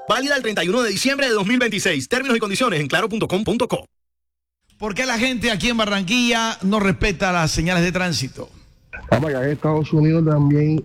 Válida el 31 de diciembre de 2026. Términos y condiciones en claro.com.co. ¿Por qué la gente aquí en Barranquilla no respeta las señales de tránsito? Vamos, allá en Estados Unidos también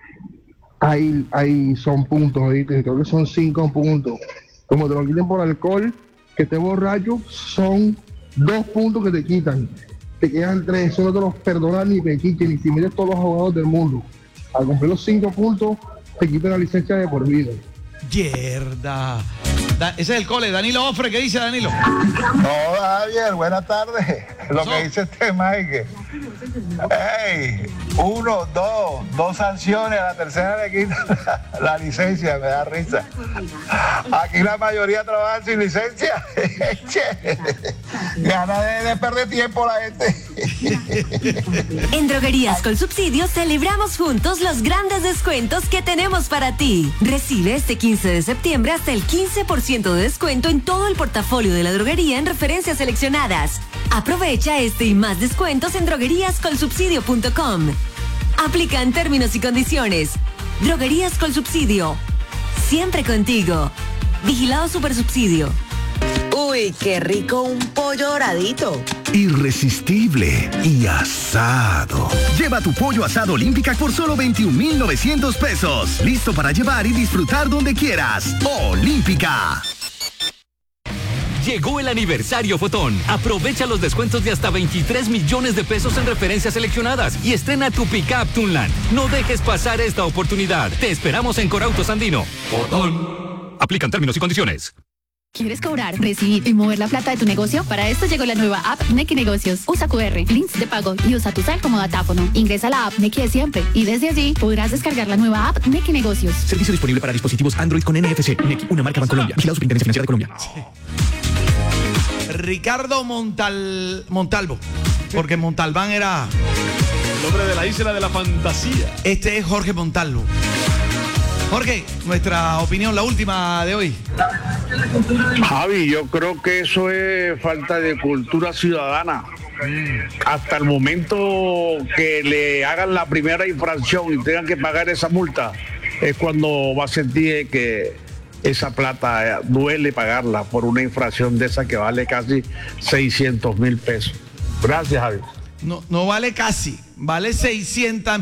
son puntos, ¿viste? Creo que son 5 puntos. Como te lo quiten por alcohol, que estés borracho, son 2 puntos que te quitan. Te quedan 3, eso no te los perdonan ni pequique, ni si mires todos los abogados del mundo. Al cumplir los 5 puntos, te quitan la licencia de por vida. Yerda. Ese es el cole. Danilo Ofre, ¿qué dice Danilo? No, Javier, buenas tardes. Lo que dice Mike. Hey, 1, 2 sanciones, a la tercera le quita la licencia, me da risa. Aquí la mayoría trabaja sin licencia. Gana de perder tiempo la gente. En Droguerías con Subsidio celebramos juntos los grandes descuentos que tenemos para ti. Recibe este 15 de septiembre hasta el 15% de descuento en todo el portafolio de la droguería en referencias seleccionadas. Aprovecha este y más descuentos en drogueríascolsubsidio.com. Aplican términos y condiciones. Droguerías con Subsidio. Siempre contigo. Vigilado Supersubsidio. Uy, qué rico un pollo doradito. Irresistible y asado. Lleva tu pollo asado Olímpica por solo 21,900 pesos. Listo para llevar y disfrutar donde quieras. Olímpica. Llegó el aniversario Fotón. Aprovecha los descuentos de hasta 23 millones de pesos en referencias seleccionadas y estrena tu pickup Tunland. No dejes pasar esta oportunidad. Te esperamos en Corautos Andino. Fotón. Aplican términos y condiciones. ¿Quieres cobrar, recibir y mover la plata de tu negocio? Para esto llegó la nueva app Nequi Negocios. Usa QR, links de pago y usa tu cel como datáfono. Ingresa a la app Nequi de siempre y desde allí podrás descargar la nueva app Nequi Negocios. Servicio disponible para dispositivos Android con NFC. Nequi, una marca Bancolombia. Vigilado Superintendencia Financiera de Colombia. Ricardo Montalvo. Porque Montalbán era el nombre de la isla de la fantasía. Este es Jorge Montalvo. Jorge, nuestra opinión, la última de hoy. Javi, yo creo que eso es falta de cultura ciudadana. Hasta el momento que le hagan la primera infracción y tengan que pagar esa multa, es cuando va a sentir que esa plata duele pagarla por una infracción de esa que vale casi 600,000 pesos. Gracias, Javi. No vale casi, vale 600